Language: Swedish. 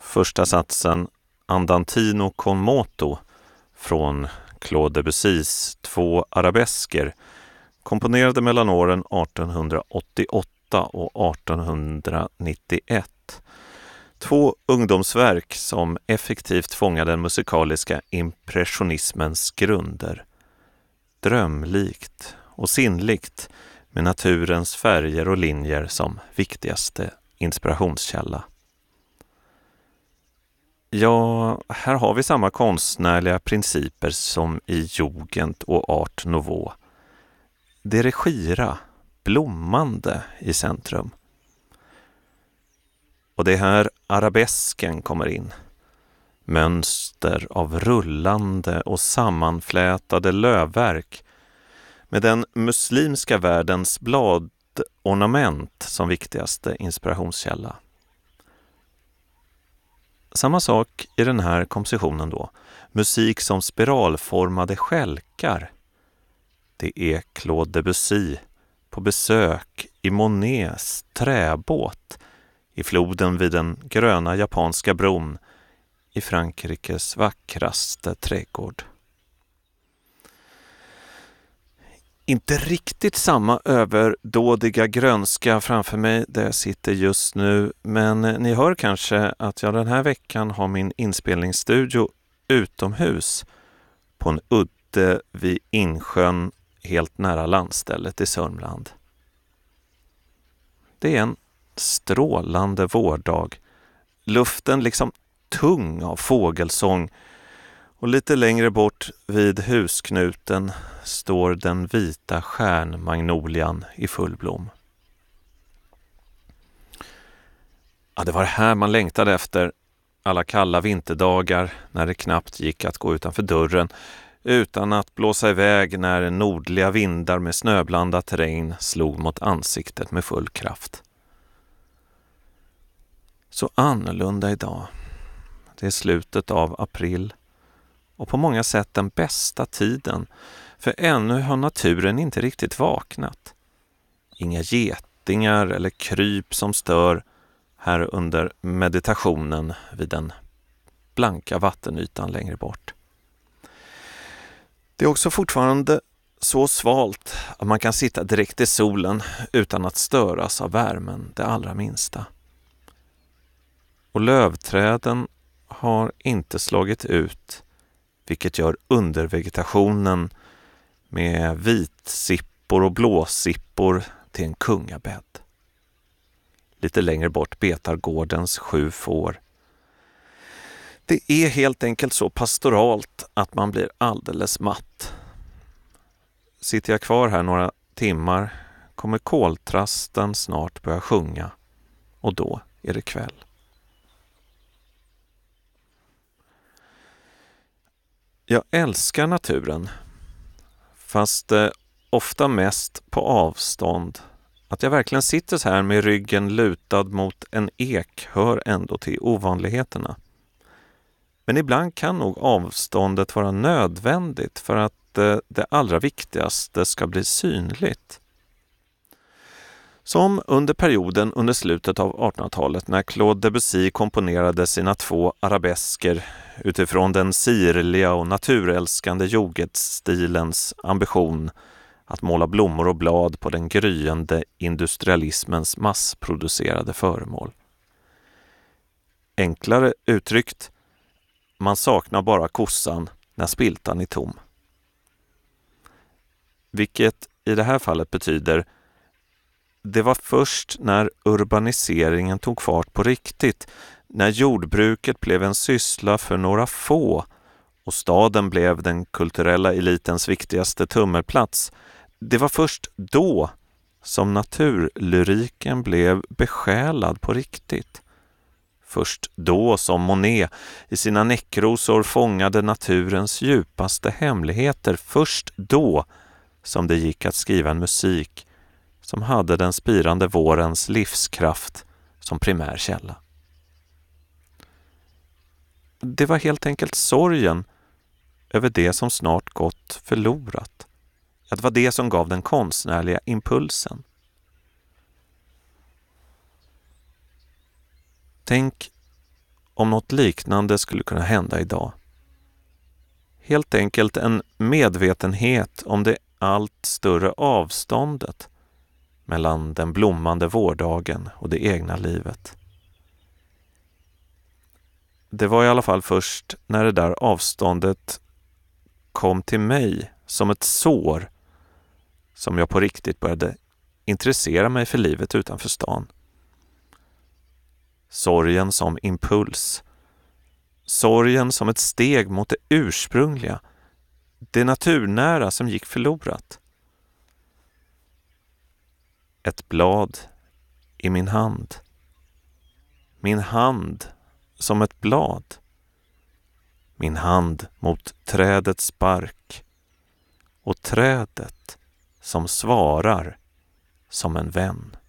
första satsen Andantino con moto från Claude Debussys 2 arabesker komponerade mellan åren 1888 och 1891. 2 ungdomsverk som effektivt fångade den musikaliska impressionismens grunder. Drömlikt och sinnligt med naturens färger och linjer som viktigaste inspirationskälla. Ja, här har vi samma konstnärliga principer som i Jugend och Art Nouveau. Det regira, blommande i centrum. Och det är här arabesken kommer in. Mönster av rullande och sammanflätade lövverk med den muslimska världens bladornament som viktigaste inspirationskälla. Samma sak i den här kompositionen då. Musik som spiralformade skälkar. Det är Claude Debussy på besök i Monets träbåt i floden vid den gröna japanska bron i Frankrikes vackraste trädgård. Inte riktigt samma överdådiga grönska framför mig där jag sitter just nu, men ni hör kanske att jag den här veckan har min inspelningsstudio utomhus på en udde vid Insjön helt nära landstället i Sörmland. Det är en strålande vårdag. Luften liksom tung av fågelsång och lite längre bort vid husknuten står den vita stjärnmagnolian i full blom. Ja, det var här man längtade efter alla kalla vinterdagar när det knappt gick att gå utanför dörren utan att blåsa iväg när nordliga vindar med snöblandat regn slog mot ansiktet med full kraft. Så annorlunda idag. Det är slutet av april och på många sätt den bästa tiden, för ännu har naturen inte riktigt vaknat. Inga getingar eller kryp som stör här under meditationen vid den blanka vattenytan längre bort. Det är också fortfarande så svalt att man kan sitta direkt i solen utan att störas av värmen det allra minsta. Och lövträden har inte slagit ut, vilket gör undervegetationen med vitsippor och blåsippor till en kungabädd. Lite längre bort betar gårdens 7 får. Det är helt enkelt så pastoralt att man blir alldeles matt. Sitter jag kvar här några timmar kommer koltrasten snart börja sjunga och då är det kväll. Jag älskar naturen, fast ofta mest på avstånd. Att jag verkligen sitter så här med ryggen lutad mot en ek hör ändå till ovanligheterna. Men ibland kan nog avståndet vara nödvändigt för att det allra viktigaste ska bli synligt. Som under perioden under slutet av 1800-talet när Claude Debussy komponerade sina 2 arabesker utifrån den sirliga och naturälskande Jugendstilens ambition att måla blommor och blad på den gryende industrialismens massproducerade föremål. Enklare uttryckt, man saknar bara kossan när spiltan är tom. Vilket i det här fallet betyder det var först när urbaniseringen tog fart på riktigt, när jordbruket blev en syssla för några få och staden blev den kulturella elitens viktigaste tummelplats. Det var först då som naturlyriken blev besjälad på riktigt. Först då som Monet i sina näckrosor fångade naturens djupaste hemligheter. Först då som det gick att skriva en musik som hade den spirande vårens livskraft som primär källa. Det var helt enkelt sorgen över det som snart gått förlorat. Det var det som gav den konstnärliga impulsen. Tänk om något liknande skulle kunna hända idag. Helt enkelt en medvetenhet om det allt större avståndet mellan den blommande vårdagen och det egna livet. Det var i alla fall först när det där avståndet kom till mig som ett sår som jag på riktigt började intressera mig för livet utanför stan. Sorgen som impuls. Sorgen som ett steg mot det ursprungliga, det naturnära som gick förlorat. Ett blad i min hand. Min hand som ett blad. Min hand mot trädets bark. Och trädet som svarar som en vän.